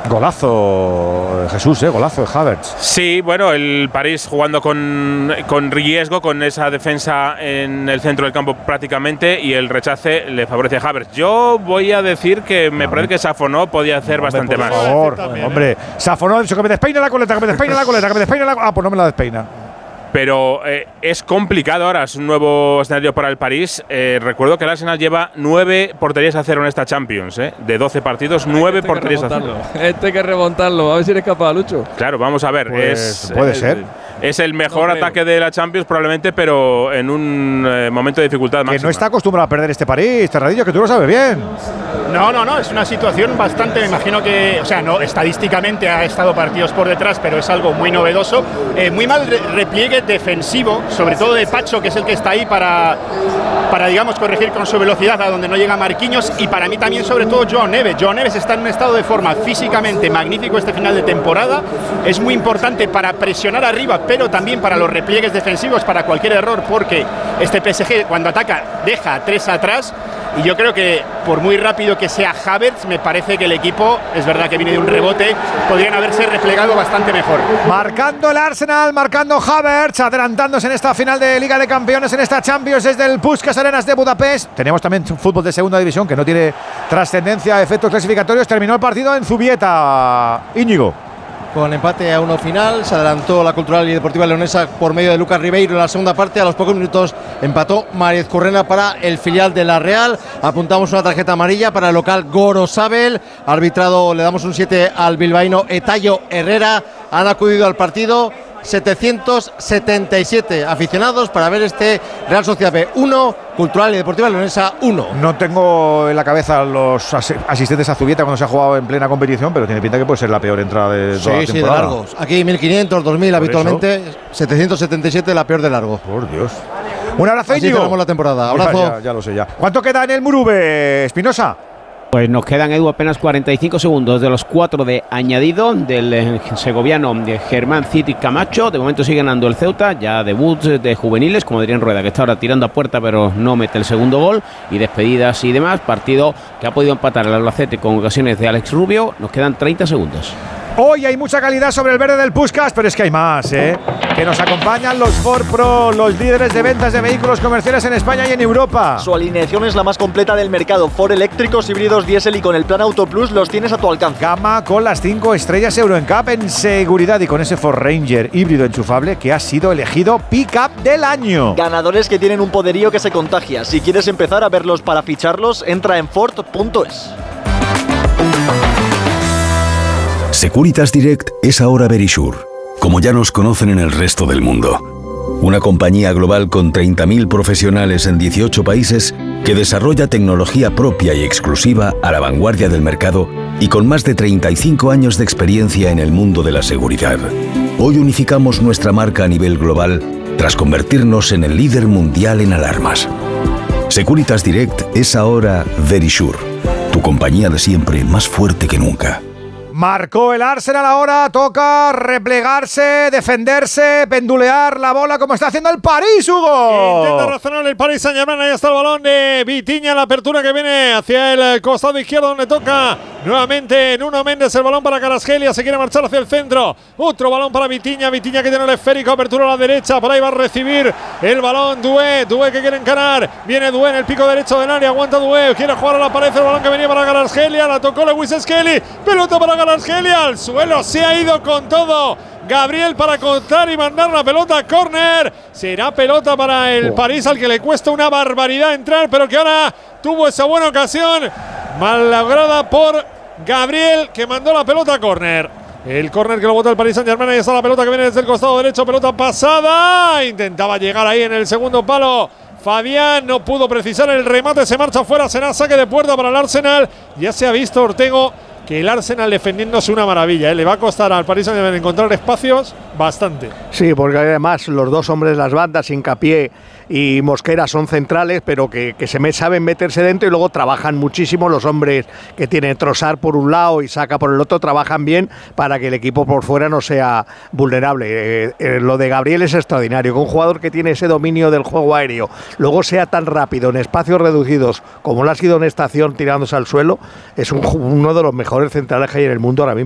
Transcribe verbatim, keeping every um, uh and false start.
Golazo, Jesús, ¿eh? Golazo de Havertz. Sí, bueno, el París jugando con, con riesgo, con esa defensa en el centro del campo prácticamente, y el rechace le favorece a Havertz. Yo voy a decir que me parece que Safonó podía hacer hombre, bastante por más. Favor, también, hombre, Safonó ha dicho que me despeina la coleta, que me despeina la coleta, que me despeina la coleta. Ah, pues no me la despeina. Pero eh, es complicado ahora, es un nuevo escenario para el París. Eh, recuerdo que el Arsenal lleva nueve porterías a cero en esta Champions, ¿eh? De doce partidos, nueve este porterías a cero. Este hay que remontarlo, a ver si eres capaz, Lucho. Claro, vamos a ver. Pues, es, puede es, ser. Es el mejor no ataque de la Champions probablemente, pero en un eh, momento de dificultad máxima. Que no está acostumbrado a perder este París, Terradillo, que tú lo sabes bien. No, no, no, es una situación bastante, me imagino que, o sea, no, estadísticamente ha estado partidos por detrás, pero es algo muy novedoso. Eh, muy mal re repliegue defensivo, sobre todo de Pacho, que es el que está ahí para, para, digamos, corregir con su velocidad a donde no llega Marquinhos, y para mí también, sobre todo, Joao Neves. Joao Neves está en un estado de forma físicamente magnífico este final de temporada. Es muy importante para presionar arriba, pero también para los repliegues defensivos, para cualquier error, porque este P S G cuando ataca deja a tres atrás, y yo creo que por muy rápido que sea Havertz, me parece que el equipo, es verdad que viene de un rebote, podrían haberse replegado bastante mejor. Marcando el Arsenal, marcando Havertz, adelantándose en esta final de Liga de Campeones, en esta Champions desde el Puskás Arenas de Budapest. Tenemos también fútbol de segunda división que no tiene trascendencia a efectos clasificatorios. Terminó el partido en Zubieta, Íñigo. Con empate a uno final, se adelantó la Cultural y Deportiva Leonesa por medio de Lucas Ribeiro en la segunda parte. A los pocos minutos empató Mariez Currena para el filial de la Real. Apuntamos una tarjeta amarilla para el local Gorosabel. Arbitrado, le damos un siete al bilbaíno Etayo Herrera. Han acudido al partido setecientos setenta y siete aficionados para ver este Real Sociedad B uno, Cultural y Deportiva Leonesa uno. No tengo en la cabeza los as asistentes a Zubieta cuando se ha jugado en plena competición, pero tiene pinta que puede ser la peor entrada de toda sí, la temporada. Sí, de largos. Aquí mil quinientos, dos mil habitualmente, eso. setecientos setenta y siete la peor de largo. Por Dios. Un abrazo, Así Íñigo. cerramos la temporada. Abrazo. Ya, ya, ya lo sé ya. ¿Cuánto queda en el Murube, Espinosa? Pues nos quedan, Edu, apenas cuarenta y cinco segundos de los cuatro de añadido del eh, segoviano de Germán Citi Camacho. De momento sigue ganando el Ceuta, ya debut de juveniles, como Adrián Rueda, que está ahora tirando a puerta pero no mete el segundo gol, y despedidas y demás. Partido que ha podido empatar el Albacete con ocasiones de Alex Rubio. Nos quedan treinta segundos. Hoy hay mucha calidad sobre el verde del Puskás, pero es que hay más, ¿eh? Que nos acompañan los Ford Pro, los líderes de ventas de vehículos comerciales en España y en Europa. Su alineación es la más completa del mercado. Ford eléctricos, híbridos, diésel y con el plan Auto Plus los tienes a tu alcance. Gama con las cinco estrellas Euro N C A P en seguridad y con ese Ford Ranger híbrido enchufable que ha sido elegido Pick-up del año. Ganadores que tienen un poderío que se contagia. Si quieres empezar a verlos para ficharlos, entra en Ford punto es. Securitas Direct es ahora Verisure, como ya nos conocen en el resto del mundo. Una compañía global con treinta mil profesionales en dieciocho países que desarrolla tecnología propia y exclusiva a la vanguardia del mercado y con más de treinta y cinco años de experiencia en el mundo de la seguridad. Hoy unificamos nuestra marca a nivel global tras convertirnos en el líder mundial en alarmas. Securitas Direct es ahora Verisure, tu compañía de siempre más fuerte que nunca. Marcó el Arsenal ahora, toca replegarse, defenderse, pendulear la bola como está haciendo el París, Hugo. Intenta razonar el Paris Saint-Germain, ahí está el balón de Vitinha, la apertura que viene hacia el costado izquierdo donde toca nuevamente Nuno Méndez, el balón para Kvaratskhelia, se quiere marchar hacia el centro, otro balón para Vitinha, Vitinha que tiene el esférico, apertura a la derecha, por ahí va a recibir el balón Doué, Doué que quiere encarar, viene Doué en el pico derecho del área, aguanta Doué, quiere jugar a la pared, el balón que venía para Kvaratskhelia, la tocó Lewis Skelly, pelota para Kvaratskhelia, al suelo, se ha ido con todo Gabriel para cortar y mandar la pelota a córner. Será pelota para el oh. París, al que le cuesta una barbaridad entrar, pero que ahora tuvo esa buena ocasión, mal lograda por Gabriel, que mandó la pelota a córner. El córner que lo bota el Paris Saint-Germain, ahí está la pelota que viene desde el costado derecho, pelota pasada, intentaba llegar ahí en el segundo palo Fabián, no pudo precisar el remate, se marcha fuera, será saque de puerta para el Arsenal. Ya se ha visto, Ortego, que el Arsenal defendiéndose una maravilla, ¿eh? Le va a costar al Paris Saint-Germain encontrar espacios bastante. Sí, porque además los dos hombres, las bandas, Hincapié y Mosquera, son centrales, pero que, que se me saben meterse dentro y luego trabajan muchísimo. Los hombres que tienen Trossard por un lado y Saka por el otro trabajan bien para que el equipo por fuera no sea vulnerable. Eh, eh, lo de Gabriel es extraordinario, que un jugador que tiene ese dominio del juego aéreo luego sea tan rápido en espacios reducidos como lo ha sido en esta acción tirándose al suelo, es un, uno de los mejores centrales que hay en el mundo ahora mismo.